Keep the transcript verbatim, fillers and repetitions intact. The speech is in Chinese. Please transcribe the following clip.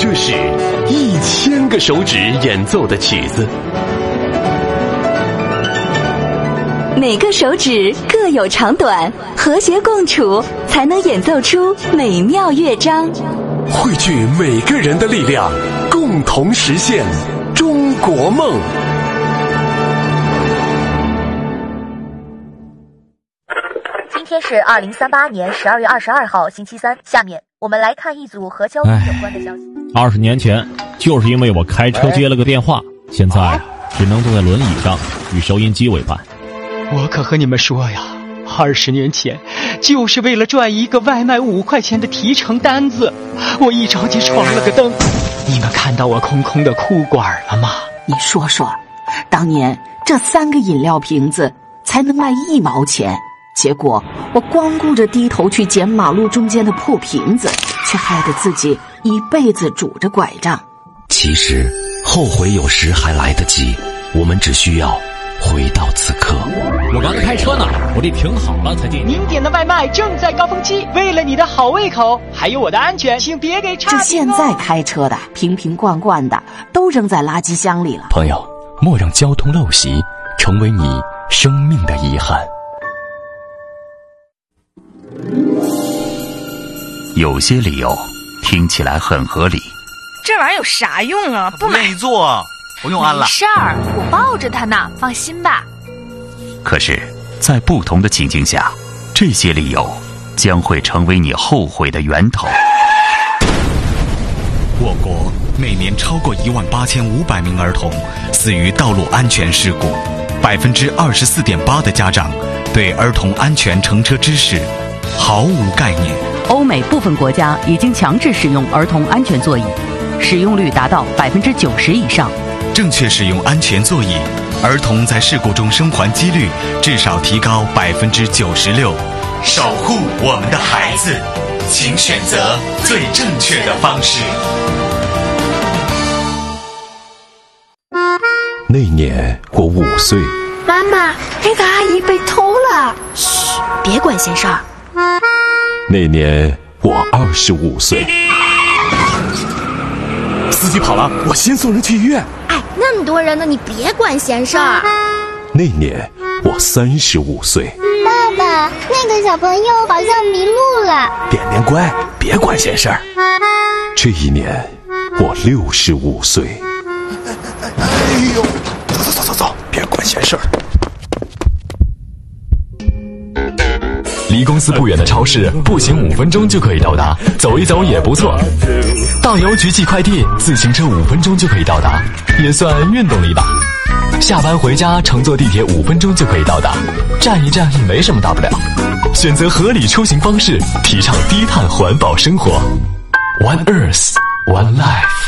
这是一千个手指演奏的曲子， 每个手指各有长短，和谐共处，才能演奏出美妙乐章。 汇聚每个人的力量，共同实现中国梦。 今天是二零三八年十二月二十二号，星期三。下面我们来看一组和交通有关的消息。 二十年前，就是因为我开车接了个电话，现在只能坐在轮椅上与收音机为伴。 我可和你们说呀，二十年前，就是为了赚一个外卖五块钱的提成单子，我一着急闯了个灯。你们看到我空空的裤管了吗？ 你说说，当年这三个饮料瓶子才能卖一毛钱，结果我光顾着低头去捡马路中间的破瓶子，却害得自己一辈子拄着拐杖。 其实后悔有时还来得及，我们只需要回到此刻。 我刚开车呢，我得停好了才进。 您点的外卖正在高峰期，为了你的好胃口，还有我的安全，请别给差评哦。 这现在开车的瓶瓶罐罐的都扔在垃圾箱里了。 朋友，莫让交通陋习成为你生命的遗憾。 有些理由听起来很合理， 这玩意儿有啥用啊？不愿意做，不用安了。 没事儿，我抱着它呢，放心吧。 可是在不同的情境下，这些理由将会成为你后悔的源头。 我国每年超过一万八千五百名儿童死于道路安全事故，百分之二十四点八的家长对儿童安全乘车知识毫无概念。 欧美部分国家已经强制使用儿童安全座椅，使用率达到百分之九十以上。 正确使用安全座椅，儿童在事故中生还几率至少提高百分之九十六。守护我们的孩子，请选择最正确的方式。 那年我五岁。 妈妈，那个阿姨被偷了。 嘘，别管闲事儿。 那年我二十五岁。司机跑了，我先送人去医院。 哎，那么多人呢，你别管闲事儿。 那年我三十五岁。 爸爸，那个小朋友好像迷路了。 点点乖，别管闲事儿。这一年我六十五岁。哎呦，走走走走走，别管闲事儿。 离公司不远的超市，步行五分钟就可以到达，走一走也不错。到邮局寄快递，自行车五分钟就可以到达，也算运动了一把。下班回家，乘坐地铁五分钟就可以到达，站一站也没什么大不了。选择合理出行方式，提倡低碳环保生活。One Earth, One Life。